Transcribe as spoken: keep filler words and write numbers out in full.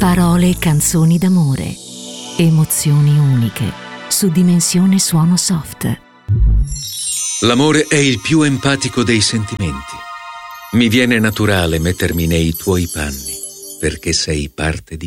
Parole e canzoni d'amore. Emozioni uniche. Su Dimensione Suono Soft. L'amore è il più empatico dei sentimenti. Mi viene naturale mettermi nei tuoi panni, perché sei parte di